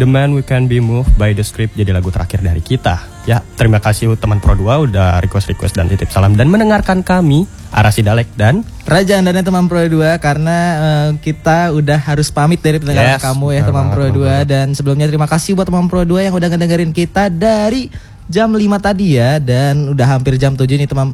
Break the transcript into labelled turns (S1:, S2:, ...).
S1: The Man We Can Be Moved by The Script jadi lagu terakhir dari kita. Ya, terima kasih teman Pro 2 udah request dan titip salam dan mendengarkan kami, Arasi Dalek dan
S2: Raja Andana teman Pro 2, karena kita udah harus pamit dari pendengaran kamu ya teman Pro 2. Dan sebelumnya terima kasih buat teman Pro 2 yang udah ngedengerin kita dari jam 5 tadi ya, dan udah hampir jam 7 nih teman